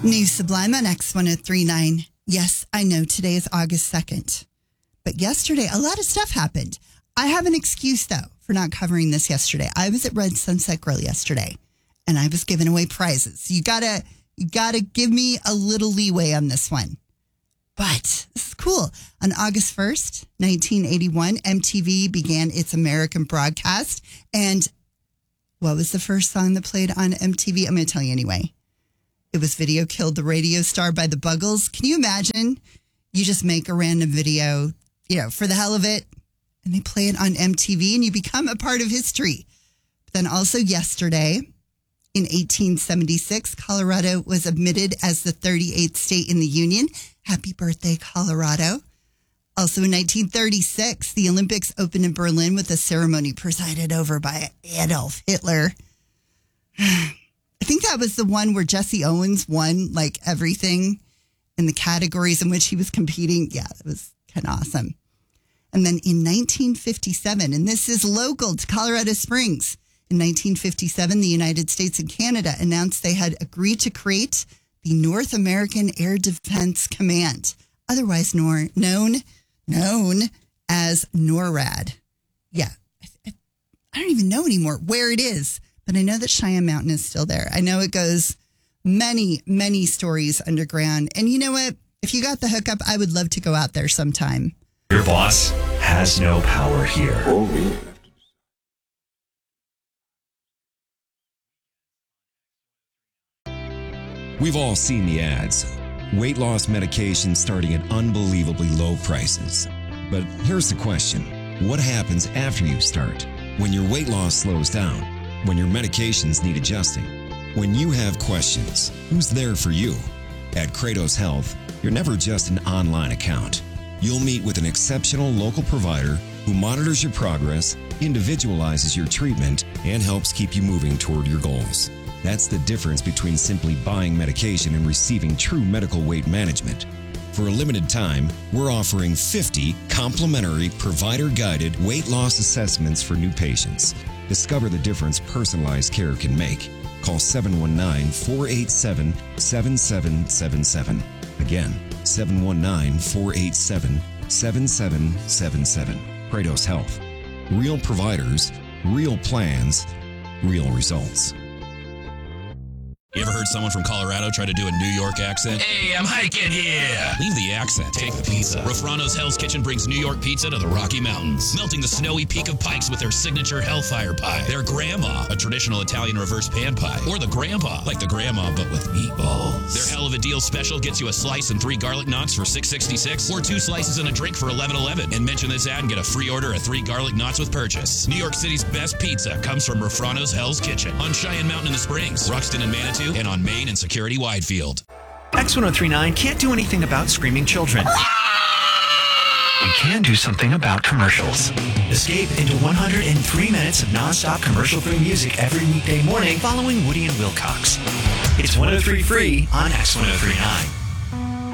New Sublime on X1039. Yes, I know today is August 2nd. But yesterday, a lot of stuff happened. I have an excuse, though, for not covering this yesterday. I was at Red Sunset Grill yesterday, and I was giving away prizes. You gotta give me a little leeway on this one. But this is cool. On August 1st, 1981, MTV began its American broadcast. And what was the first song that played on MTV? I'm going to tell you anyway. It was Video Killed the Radio Star by the Buggles. Can you imagine? You just make a random video, for the hell of it, and they play it on MTV and you become a part of history. But then also yesterday, in 1876, Colorado was admitted as the 38th state in the Union. Happy birthday, Colorado. Also in 1936, the Olympics opened in Berlin with a ceremony presided over by Adolf Hitler. I think that was the one where Jesse Owens won everything in the categories in which he was competing. Yeah, it was kind of awesome. And then in 1957, and this is local to Colorado Springs, in 1957, the United States and Canada announced they had agreed to create the North American Air Defense Command, otherwise known as NORAD. Yeah, I don't even know anymore where it is. But I know that Cheyenne Mountain is still there. I know it goes many, many stories underground. And you know what? If you got the hookup, I would love to go out there sometime. Your boss has no power here. We've all seen the ads. Weight loss medication starting at unbelievably low prices. But here's the question. What happens after you start? When your weight loss slows down? When your medications need adjusting? When you have questions, who's there for you? At Kratos Health, you're never just an online account. You'll meet with an exceptional local provider who monitors your progress, individualizes your treatment, and helps keep you moving toward your goals. That's the difference between simply buying medication and receiving true medical weight management. For a limited time, we're offering 50 complimentary provider-guided weight loss assessments for new patients. Discover the difference personalized care can make. Call 719-487-7777. Again, 719-487-7777. Kratos Health. Real providers, real plans, real results. You ever heard someone from Colorado try to do a New York accent? Hey, I'm hiking here. Leave the accent. Take the pizza. Rafrano's Hell's Kitchen brings New York pizza to the Rocky Mountains, melting the snowy peak of Pikes with their signature Hellfire Pie. Their Grandma, a traditional Italian reverse pan pie. Or the Grandpa, like the Grandma but with meatballs. Their Hell of a Deal special gets you a slice and 3 garlic knots for $6.66, or 2 slices and a drink for $11.11. And mention this ad and get a free order of 3 garlic knots with purchase. New York City's best pizza comes from Rafrano's Hell's Kitchen on Cheyenne Mountain in the Springs, Ruxton and Manitou, and on Main and Security Widefield. X1039 can't do anything about screaming children. We can do something about commercials. Escape into 103 minutes of nonstop commercial-free music every weekday morning following Woody and Wilcox. It's 103 free on X1039.